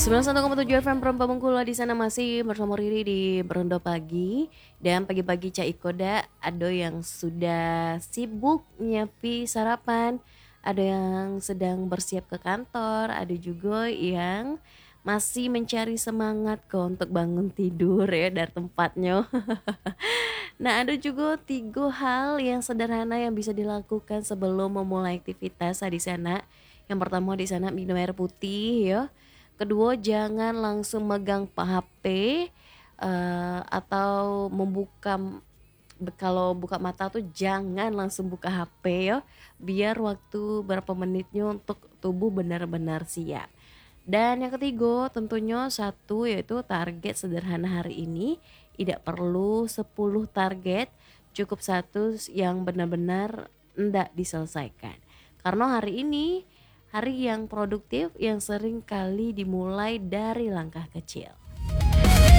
91,7 FM Perempa Bengkulu di sana masih bersama Riri di Berondo Pagi. Dan pagi-pagi Cak Ikoda ada yang sudah sibuk nyiapin sarapan, ada yang sedang bersiap ke kantor, ada juga yang masih mencari semangat kok untuk bangun tidur ya dari tempatnya. Nah, ada juga tiga hal yang sederhana yang bisa dilakukan sebelum memulai aktivitas di sana. Yang pertama di sana minum air putih ya. Kedua, jangan langsung megang HP atau kalau buka mata tuh jangan langsung buka HP ya. Biar waktu berapa menitnya untuk tubuh benar-benar siap. Dan yang ketiga tentunya satu yaitu target sederhana hari ini. Tidak perlu 10 target, cukup satu yang benar-benar hendak diselesaikan. Karena hari ini hari yang produktif yang sering kali dimulai dari langkah kecil.